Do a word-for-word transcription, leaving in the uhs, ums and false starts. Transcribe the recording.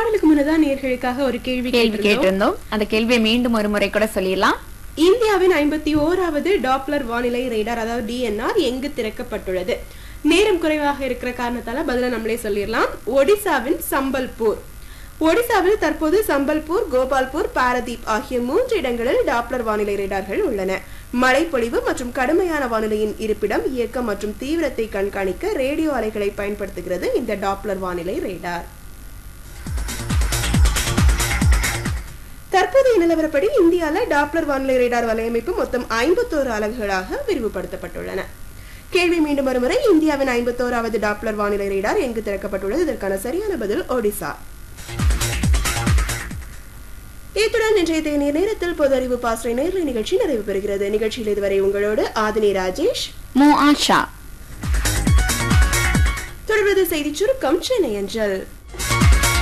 பாடலுக்கு முன்னதான் நேர்களுக்காக ஒரு கேள்வி கேட்டிருந்தோம். அந்த கேள்வியை மீண்டும் ஒரு முறை கூட சொல்லிடலாம். இந்தியாவின் ஐம்பத்தி ஓராவது டாப்ளர் வானிலை ரேடார் அதாவது டிஎன்ஆர் எங்கு திறக்கப்பட்டுள்ளது? நேரம் குறைவாக இருக்கிற காரணத்தால பதில நம்மளே சொல்லிடலாம். ஒடிசாவின் சம்பல்பூர். ஒடிசாவில் தற்போது சம்பல்பூர், கோபால்பூர், பாரதீப் ஆகிய மூன்று இடங்களில் டாப்ளர் வானிலை ரேடார்கள் உள்ளன. மழைப்பொழிவு மற்றும் கடுமையான வானிலையின் இருப்பிடம், இயக்கம் மற்றும் தீவிரத்தை கண்காணிக்க ரேடியோ அலைகளை பயன்படுத்துகிறது இந்த டாப்ளர் வானிலை ரேடார். தற்போதைய நிலவரப்படி இந்தியாவில் டாப்ளர் வானிலை ரேடார் வலையமைப்பு மொத்தம் ஐம்பத்தோரு அலகுகளாக விரிவுபடுத்தப்பட்டுள்ளன. கேள்வி மீண்டும் ஒருமுறை, இந்தியாவின் ஐம்பத்தோராவது டாப்ளர் வானிலை ரேடார் எங்கு திறக்கப்பட்டுள்ளது? இதற்கான சரியான பதில் ஒடிசா. இத்துடன் இன்றைய தேநீர் நேரத்தில் பொது அறிவு பாஸ்டர் நேர்லை நிகழ்ச்சி நிறைவு பெறுகிறது. நிகழ்ச்சியில் இதுவரை உங்களோடு ஆதினி ராஜேஷ், மு ஆஷா. தொடர்வது செய்தி சுருக்கம் சென்னை அஞ்சல்.